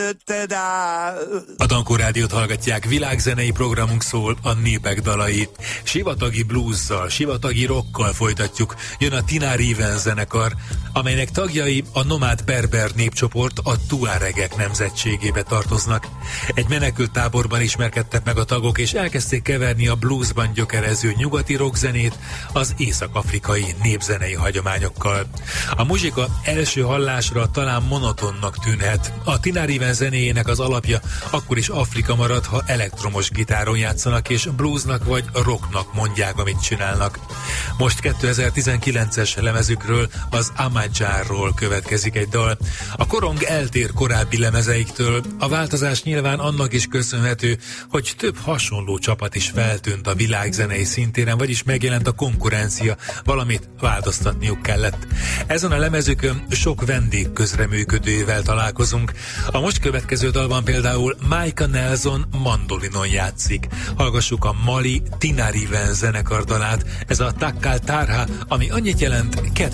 A Dankó Rádiót hallgatják, világzenei programunk szól a népek dalai. Sivatagi bluesszal, sivatagi rockkal folytatjuk. Jön a Tina Rivens zenekar, amelynek tagjai a nomád berber népcsoport, a tuaregek nemzetségébe tartoznak. Egy menekült táborban ismerkedtek meg a tagok, és elkezdték keverni a bluesban gyökerező nyugati rockzenét az észak-afrikai népzenei hagyományokkal. A muzsika első hallásra talán monotonnak tűnhet. A Tina Rivens zenéjének az alapja akkor is Afrika marad, ha elektromos gitáron játszanak, és bluesnak vagy rocknak mondják, amit csinálnak. Most 2019-es lemezükről, az Amajárról következik egy dal. A korong eltér korábbi lemezeiktől, a változás nyilván annak is köszönhető, hogy több hasonló csapat is feltűnt a világzenei szintéren, vagyis megjelent a konkurencia, valamit változtatniuk kellett. Ezen a lemezükön sok vendég közreműködővel találkozunk. A most következő dalban például Micah Nelson mandolinon játszik. Hallgassuk a mali Tina Rivens zenekar dalát, ez a Takkal Tarha, ami annyit jelent,